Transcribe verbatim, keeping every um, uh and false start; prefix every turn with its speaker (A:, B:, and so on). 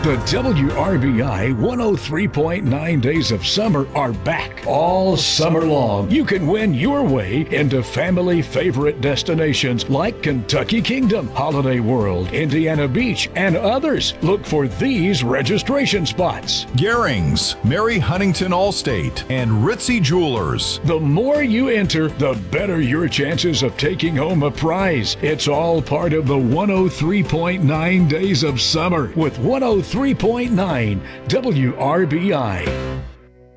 A: The W R B I one oh three point nine Days of Summer are back all summer long. You can win your way into family favorite destinations like Kentucky Kingdom, Holiday World, Indiana Beach, and others. Look for these registration spots.
B: Garings, Mary Huntington Allstate, and Ritzy Jewelers.
A: The more you enter, the better your chances of taking home a prize. It's all part of the one oh three point nine Days of Summer with one oh three point nine W R B I.